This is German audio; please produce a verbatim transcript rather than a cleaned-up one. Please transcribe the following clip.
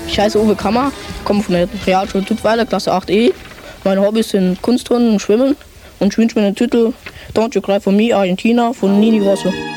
Ich heiße Uwe Kammer, komme von der Realschule Duttweiler, Klasse acht E. Meine Hobbys sind Kunstturnen und Schwimmen und ich wünsche mir den Titel Don't You Cry For Me, Argentina von Nini Grosso.